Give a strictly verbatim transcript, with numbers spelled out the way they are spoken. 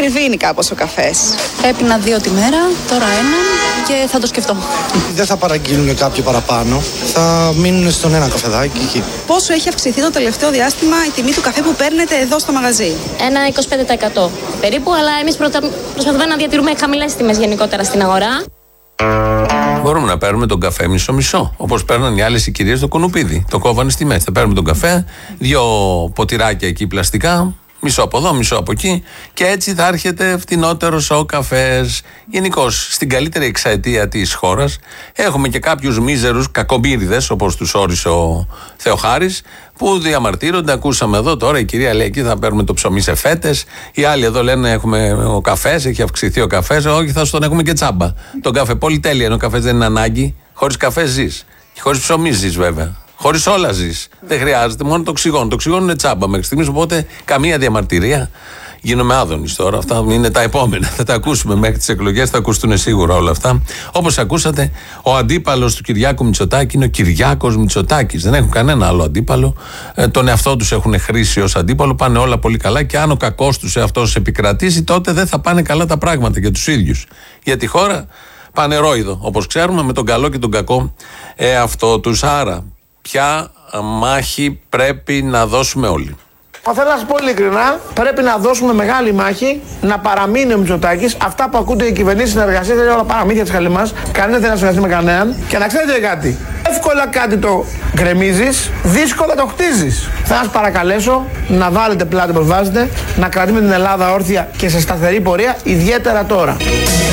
θρυβίνει κάπως ο καφές. Έπινα δύο τη μέρα, τώρα έναν και θα το σκεφτώ. Δεν θα παραγγείλουν κάποιο παραπάνω, θα μείνουν στον ένα καφεδάκι εκεί. Πόσο έχει αυξηθεί το τελευταίο διάστημα η τιμή του καφέ που παίρνετε εδώ στο μαγαζί? Ένα είκοσι πέντε τοις εκατό περίπου, αλλά εμείς προσπαθούμε να διατηρούμε χαμηλές τιμές γενικότερα στην αγορά. Μπορούμε να παίρνουμε τον καφέ μισό-μισό. Όπως παίρνουν οι άλλες οι κυρίες το κουνουπίδι. Το κόβανε στη μέση. Θα παίρνουμε τον καφέ, δύο ποτηράκια εκεί πλαστικά, μισό από εδώ, μισό από εκεί, και έτσι θα έρχεται φτηνότερος ο καφές. Γενικώς, στην καλύτερη εξαετία της χώρας έχουμε και κάποιους μίζερους κακομπύριδες, όπως τους όρισε ο Θεοχάρης, που διαμαρτύρονται. Ακούσαμε εδώ τώρα η κυρία λέει: εκεί θα παίρνουμε το ψωμί σε φέτες. Οι άλλοι εδώ λένε: έχουμε ο καφές, έχει αυξηθεί ο καφές. Όχι, θα σου τον έχουμε και τσάμπα. Τον καφέ, πολυτέλεια, ενώ ο καφές δεν είναι ανάγκη. Χωρίς καφέ ζεις. Και χωρίς ψωμί ζεις, βέβαια. Χωρίς όλα ζεις. Δεν χρειάζεται, μόνο το οξυγόνο. Το οξυγόνο είναι τσάμπα μέχρι στιγμής, οπότε καμία διαμαρτυρία. Γίνομαι άδωνης τώρα. Αυτά είναι τα επόμενα. Θα τα ακούσουμε μέχρι τις εκλογές, θα ακουστούν σίγουρα όλα αυτά. Όπως ακούσατε, ο αντίπαλος του Κυριάκου Μητσοτάκη είναι ο Κυριάκος Μητσοτάκης. Δεν έχουν κανένα άλλο αντίπαλο. Ε, τον εαυτό τους έχουν χρήσει ως αντίπαλο. Πάνε όλα πολύ καλά και αν ο κακός τους εαυτός επικρατήσει, τότε δεν θα πάνε καλά τα πράγματα για τους ίδιους. Για τη χώρα πάνε ρόιδο, όπως ξέρουμε, με τον καλό και τον κακό εαυτό τους. Άρα, ποια μάχη πρέπει να δώσουμε όλοι? Θέλω να σας πω ειλικρινά, πρέπει να δώσουμε μεγάλη μάχη να παραμείνει ο Μητσοτάκης. Αυτά που ακούτε οι κυβερνήσεις συνεργασίες είναι όλα παραμύθια της χαλιμάς. Κανένας δεν θα συνεργαστεί με κανέναν. Και να ξέρετε κάτι, εύκολα κάτι το γκρεμίζεις, δύσκολα το χτίζεις. Θα σας παρακαλέσω να βάλετε πλάτη όπως βάζετε, να κρατήσουμε την Ελλάδα όρθια και σε σταθερή πορεία, ιδιαίτερα τώρα.